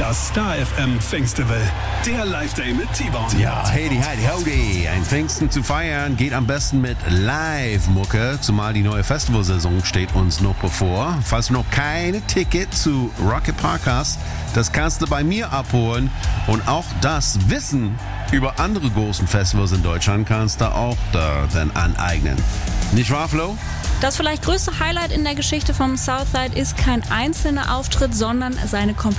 Das Star FM Pfingstival, der Live-Day mit T-Bone. Ja, heidi, howdy. Ein Pfingsten zu feiern geht am besten mit Live-Mucke, zumal die neue Festivalsaison steht uns noch bevor. Falls du noch keine Ticket zu Rocket Park hast, das kannst du bei mir abholen. Und auch das Wissen über andere großen Festivals in Deutschland kannst du auch dann aneignen. Nicht wahr, Flo? Das vielleicht größte Highlight in der Geschichte vom Southside ist kein einzelner Auftritt, sondern seine komplette